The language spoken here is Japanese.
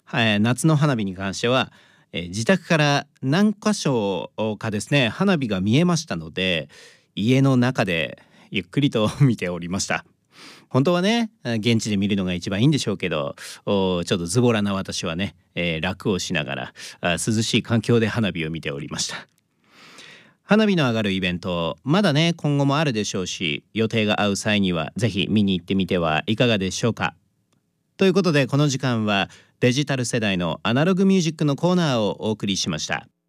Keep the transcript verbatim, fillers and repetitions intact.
はい、夏の花火に関しては、えー自宅から何箇所かですね花火が見えましたので、家の中でゆっくりと見ておりました。本当はね、あ現地で見るのが一番いいんでしょうけど、おちょっとズボラな私はね、えー楽をしながらあ涼しい環境で花火を見ておりました。花火の上がるイベント、まだね今後もあるでしょうし、予定が合う際にはぜひ見に行ってみてはいかがでしょうか。ということで、この時間はデジタル世代のアナログミュージックのコーナーをお送りしました。